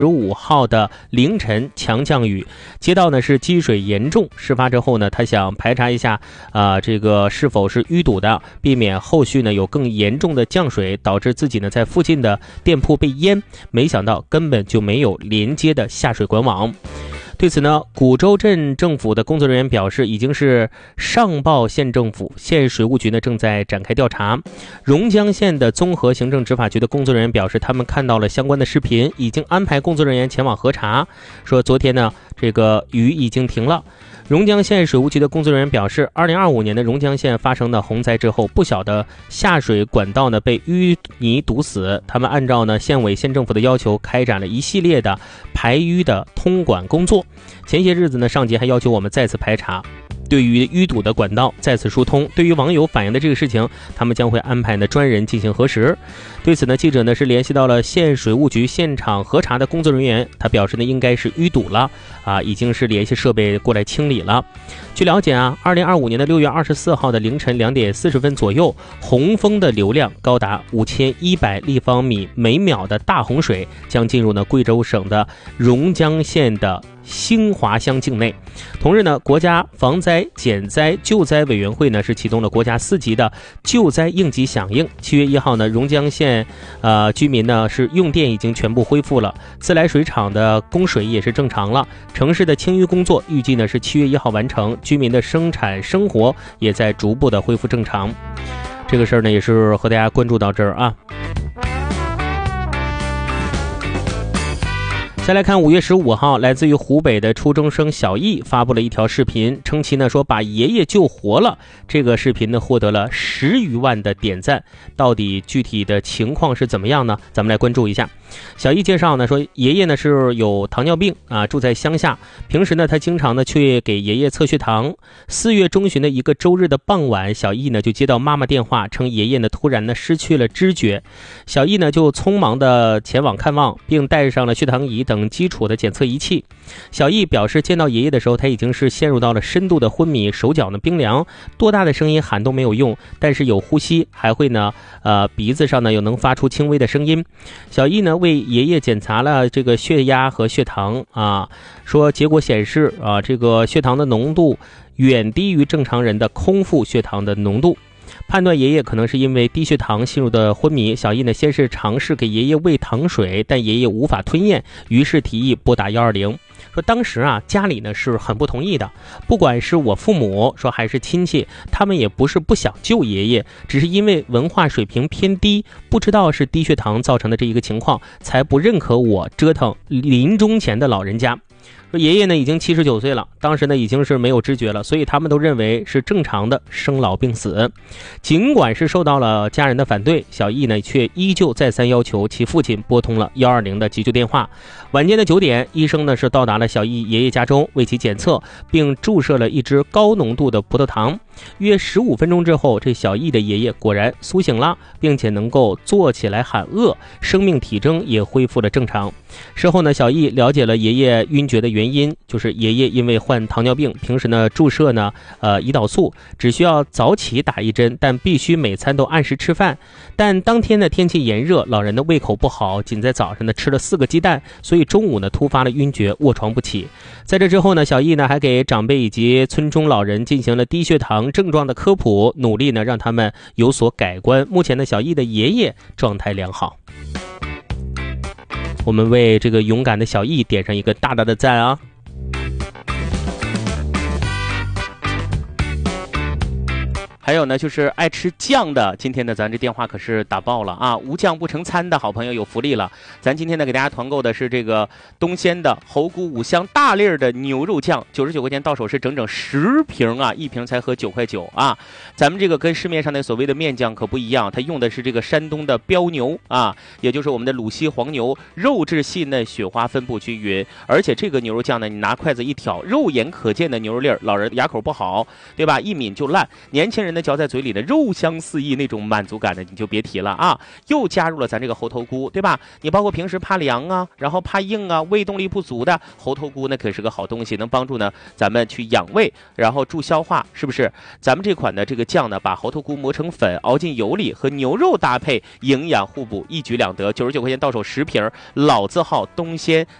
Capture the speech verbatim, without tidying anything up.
十五号的凌晨强降雨，街道呢是积水严重。事发之后呢，他想排查一下啊、呃，这个是否是淤堵的，避免后续呢有更严重的降水，导致自己呢在附近的店铺被淹。没想到根本就没有连接的下水管网。对此呢，古州镇政府的工作人员表示，已经是上报县政府，县水务局呢正在展开调查。榕江县的综合行政执法局的工作人员表示，他们看到了相关的视频，已经安排工作人员前往核查。说昨天呢，这个雨已经停了。榕江县水务局的工作人员表示，二零二五年的榕江县发生的洪灾之后，不小的下水管道呢被淤泥堵死。他们按照呢县委县政府的要求，开展了一系列的排淤的通管工作。前些日子呢，上级还要求我们再次排查，对于淤堵的管道再次疏通。对于网友反映的这个事情，他们将会安排呢专人进行核实。对此呢，记者呢是联系到了县水务局现场核查的工作人员，他表示呢应该是淤堵了啊，已经是联系设备过来清理了。据了解啊，二零二五年的六月二十四号的凌晨两点四十分左右，洪峰的流量高达五千一百立方米每秒的大洪水将进入呢贵州省的榕江县的兴华乡境内。同日呢，国家防灾减灾救灾委员会呢是启动了国家四级的救灾应急响应。七月一号呢，榕江县呃居民呢是用电已经全部恢复了，自来水厂的供水也是正常了。城市的清淤工作预计呢是七月一号完成，居民的生产生活也在逐步的恢复正常。这个事儿呢也是和大家关注到这儿啊。再来看五月十五号，来自于湖北的初中生小易发布了一条视频，称其呢说把爷爷救活了。这个视频呢获得了十余万的点赞，到底具体的情况是怎么样呢？咱们来关注一下。小易介绍呢说，爷爷呢是有糖尿病啊，住在乡下，平时呢他经常呢去给爷爷测血糖。四月中旬的一个周日的傍晚，小易呢就接到妈妈电话，称爷爷呢突然呢失去了知觉。小易呢就匆忙的前往看望，并带上了血糖仪等基础的检测仪器。小易表示，见到爷爷的时候，他已经是陷入到了深度的昏迷，手脚呢冰凉，多大的声音喊都没有用，但是有呼吸，还会呢呃鼻子上呢又能发出轻微的声音。小易呢为爷爷检查了这个血压和血糖啊，说结果显示啊这个血糖的浓度远低于正常人的空腹血糖的浓度。判断爷爷可能是因为低血糖陷入的昏迷，小易呢先是尝试给爷爷喂糖水，但爷爷无法吞咽，于是提议拨打一二零。说当时啊家里呢是很不同意的，不管是我父母说还是亲戚，他们也不是不想救爷爷，只是因为文化水平偏低，不知道是低血糖造成的这一个情况，才不认可我折腾临终前的老人家。说爷爷呢已经七十九岁了，当时呢已经是没有知觉了，所以他们都认为是正常的生老病死。尽管是受到了家人的反对，小易呢却依旧再三要求其父亲拨通了一二零的急救电话。晚间的九点，医生呢是到达了小易爷爷家中，为其检测，并注射了一支高浓度的葡萄糖。约十五分钟之后，这小易的爷爷果然苏醒了，并且能够坐起来喊饿，生命体征也恢复了正常。事后呢，小易了解了爷爷晕厥的原因，就是爷爷因为患糖尿病，平时呢注射呢呃胰岛素，只需要早起打一针，但必须每餐都按时吃饭。但当天的天气炎热，老人的胃口不好，仅在早上呢吃了四个鸡蛋，所以中午呢突发了晕厥，卧床不起。在这之后呢，小易呢还给长辈以及村中老人进行了低血糖症状的科普，努力呢让他们有所改观。目前呢，小易的爷爷状态良好。我们为这个勇敢的小易点上一个大大的赞啊！还有呢，就是爱吃酱的，今天呢，咱这电话可是打爆了啊！无酱不成餐的好朋友有福利了。咱今天呢，给大家团购的是这个东鲜的猴谷五香大粒的牛肉酱，九十九块钱到手是整整十瓶啊，一瓶才合九块九啊。咱们这个跟市面上的所谓的面酱可不一样，它用的是这个山东的标牛啊，也就是我们的鲁西黄牛，肉质细嫩，雪花分布均匀，而且这个牛肉酱呢，你拿筷子一挑，肉眼可见的牛肉粒儿，老人牙口不好，对吧？一抿就烂，年轻人呢的嚼在嘴里呢，肉香四溢，那种满足感呢，你就别提了啊。又加入了咱这个猴头菇，对吧？你包括平时怕凉啊，然后怕硬啊，胃动力不足的，猴头菇那可是个好东西，能帮助呢咱们去养胃，然后助消化，是不是？咱们这款的这个酱呢，把猴头菇磨成粉，熬进油里，和牛肉搭配，营养互补，一举两得。九十九块钱到手十瓶，老字号东鲜